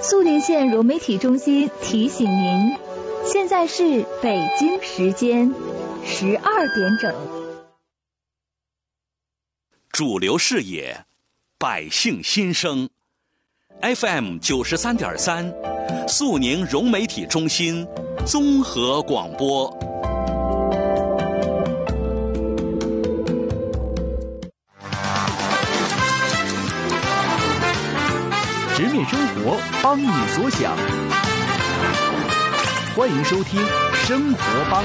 肃宁县融媒体中心提醒您，现在是北京时间12点整。 主流视野，百姓心声。FM 93.3，肃宁融媒体中心综合广播。 直面生活，帮你所想。欢迎收听《生活帮》。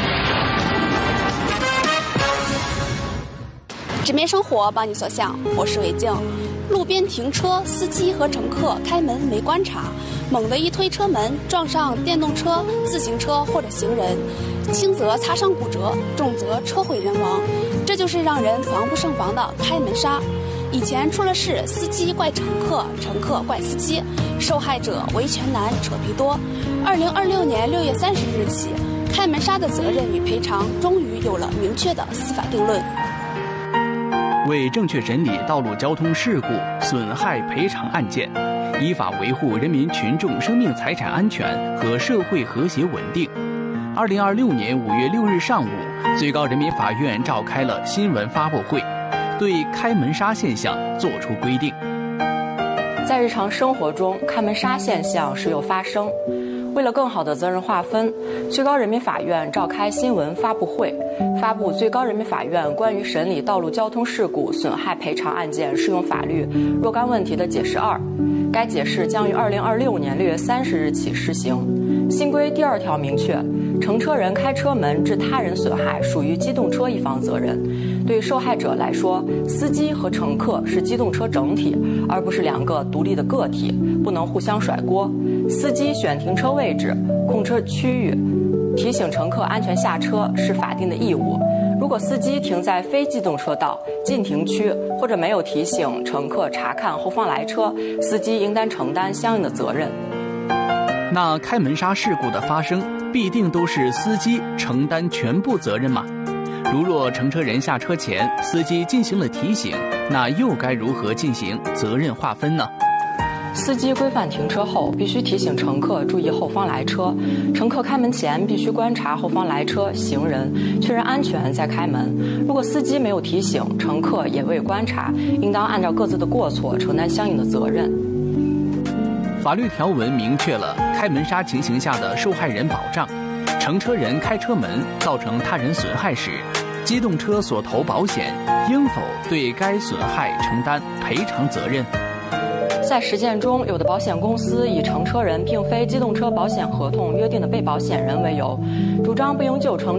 直面生活，帮你所想。我是韦静。路边停车，司机和乘客开门没观察，猛地一推车门，撞上电动车、自行车或者行人，轻则擦伤骨折，重则车毁人亡。这就是让人防不胜防的开门杀。以前出了事，司机怪乘客，乘客怪司机，受害者维权难，扯皮多。2026年6月30日起，开门杀的责任与赔偿终于有了明确的司法定论。 为正确审理道路交通事故损害赔偿案件，依法维护人民群众生命财产安全和社会和谐稳定。2026年5月6日上午，最高人民法院召开了新闻发布会，对开门杀现象作出规定。 在日常生活中，开门杀现象时有发生。为了更好的责任划分，最高人民法院召开新闻发布会，发布最高人民法院关于审理道路交通事故损害赔偿案件适用法律若干问题的解释2。该解释将于2026年6月30日起施行。新规第2条明确，乘车人开车门致他人损害属于机动车一方责任。对受害者来说，司机和乘客是机动车整体，而不是2个独立的个体，不能互相甩锅。司机选停车位置、控车区域、提醒乘客安全下车是法定的义务。如果司机停在非机动车道、禁停区，或者没有提醒乘客查看后方来车，司机应当承担相应的责任。 那开门杀事故的发生，必定都是司机承担全部责任吗？如若乘车人下车前，司机进行了提醒，那又该如何进行责任划分呢？ 司机规范停车后，必须提醒乘客注意后方来车。乘客开门前必须观察后方来车、行人，确认安全再开门。如果司机没有提醒，乘客也未观察，应当按照各自的过错承担相应的责任。 法律条文明确了开门杀情形下的受害人保障。乘车人开车门造成他人损害时，机动车所投保险应否对该损害承担赔偿责任？ 在实践中，有的保险公司以乘车人并非机动车保险合同约定的被保险人为由，主张不应就乘